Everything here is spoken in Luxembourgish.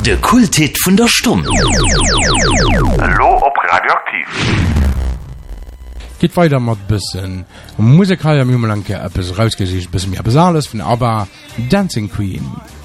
De Kulthit vun der Stumm. Hallo op Radioaktiv. Geht weiter mit bisschen Musik, haben wir mal etwas rausgesucht, bisschen mehr Besales von ABBA, Dancing Queen.